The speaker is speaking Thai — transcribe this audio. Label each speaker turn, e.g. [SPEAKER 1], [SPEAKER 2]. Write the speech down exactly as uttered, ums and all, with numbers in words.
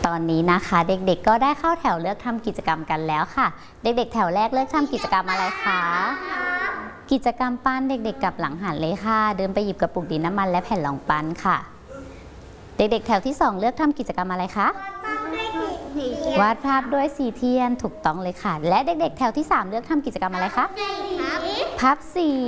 [SPEAKER 1] อนนี้นะคะเด็กๆก็ได้เข้าแถวเลือกทำกิจกรรมกันแล้วค่ะเด็กๆแถวแรกเลือกทำกิจกรรมอะไรคะกิจกรรมปั้นเด็กๆกลับหลังหันเลยค่ะเดินไปหยิบกระปุกดินน้ำมันและแผ่นรองปั้นค่ะเด็กๆแถวที่สองเลือกทำกิจกรรมอะไรคะวาดภาพด้วยสีเทียนถูกต้องเลยค่ะและเด็กๆแถวที่สามเลือกทำกิจกรรมอะไรคะพับสี